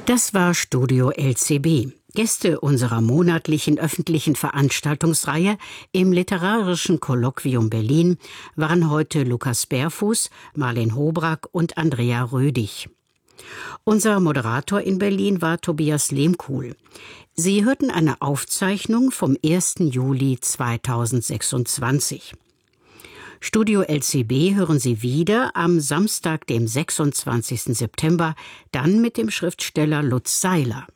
Das war Studio LCB. Gäste unserer monatlichen öffentlichen Veranstaltungsreihe im Literarischen Kolloquium Berlin waren heute Lukas Berfuß, Marlen Hobrack und Andrea Rödig. Unser Moderator in Berlin war Tobias Lehmkuhl. Sie hörten eine Aufzeichnung vom 1. Juli 2026. Studio LCB hören Sie wieder am Samstag, dem 26. September, dann mit dem Schriftsteller Lutz Seiler.